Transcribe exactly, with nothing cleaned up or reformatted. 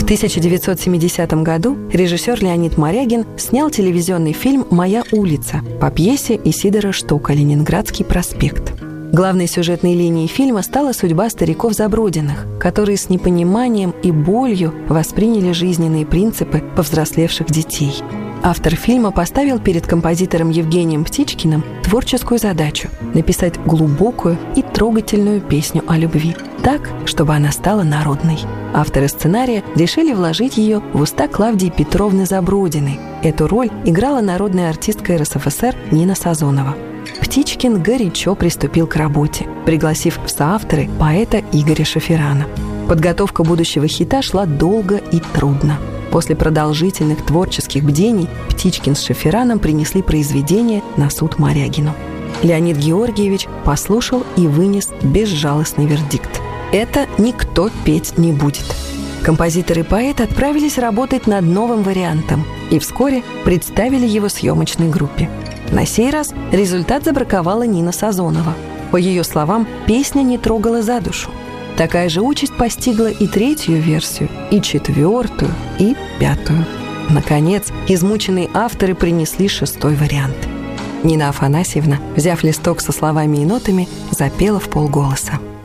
тысяча девятьсот семидесятом году режиссер Леонид Морягин снял телевизионный фильм «Моя улица» по пьесе Исидора Штока «Ленинградский проспект». Главной сюжетной линией фильма стала судьба стариков Забродиных, которые с непониманием и болью восприняли жизненные принципы повзрослевших детей. Автор фильма поставил перед композитором Евгением Птичкиным творческую задачу – написать глубокую и трогательную песню о любви, так, чтобы она стала народной. Авторы сценария решили вложить ее в уста Клавдии Петровны Забродиной. Эту роль играла народная артистка эр эс эф эс эр Нина Сазонова. Птичкин горячо приступил к работе, пригласив в соавторы поэта Игоря Шаферана. Подготовка будущего хита шла долго и трудно. После продолжительных творческих бдений Птичкин с Шафераном принесли произведение на суд Морягину. Леонид Георгиевич послушал и вынес безжалостный вердикт. Это никто петь не будет. Композитор и поэт отправились работать над новым вариантом и вскоре представили его съемочной группе. На сей раз результат забраковала Нина Сазонова. По ее словам, песня не трогала за душу. Такая же участь постигла и третью версию, и четвертую, и пятую. Наконец, измученные авторы принесли шестой вариант. Нина Афанасьевна, взяв листок со словами и нотами, запела вполголоса.